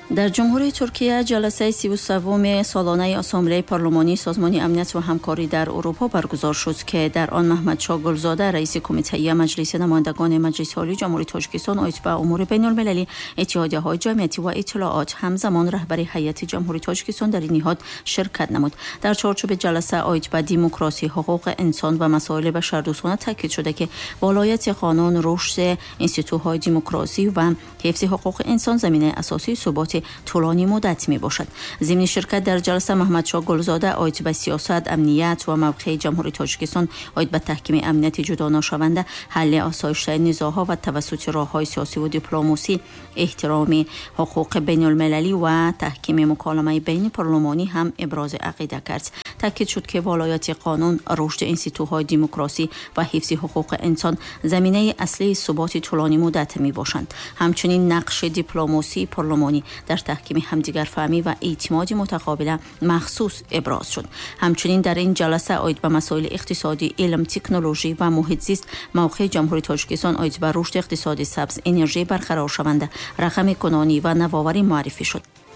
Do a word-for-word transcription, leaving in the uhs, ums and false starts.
در جمهوری ترکیه جلسه سی و سوم سالانه اسامبله پارلمانی سازمان امنیت و همکاری در اروپا برگزار شد که در آن محمدشاه گلزاده رئیس کمیته مجلس نمایندگان مجلس عالی جمهوری تاجیکستان آیت به امور بین المللی، اتحادیه‌های جمعیتی و اطلاعات، همزمان رهبری هیئت جمهوری تاجیکستان در این نهاد شرکت نمود. در چارچوب جلسه آیت به دموکراسی، حقوق انسان و مسائل بشردوستانه تاکید شده که ولایت قانون، رشد انستیتوهای دموکراسی و حفظ حقوق انسان زمینه اساسی ثبات طولانی مدت می باشد. ضمن شرکت در جلسه محمدشاه گلزاده آیت به سیاست، امنیت و موقع جمهوری تاجیکستان آیت به تحکیم امنیت جدا نشونده، حل آسایش‌های نزاع‌ها و توسط راه‌های سیاسی و دیپلماسی، احترام حقوق بین المللی و تحکیم مکالمه بین پارلمانی هم ابراز عقیده کرد. تاکید شد که ولایت قانون، رشد انستیتوهای دموکراسی و حفظ حقوق انسان زمینه اصلی ثبات طولانی مدت می باشند. همچنین نقش دیپلماسی پارلمانی در تحکیم همدیگر فهمی و اعتماد متقابل مخصوص ابراز شد. همچنین در این جلسه آیت به مسائل اقتصادی، علم، تکنولوژی و محیط زیست، موقع جمهوری تاجیکستان آیت به رشد اقتصادی سبز، انرژی برقرار شونده، رقم کنونی و نوآوری معرفی شد.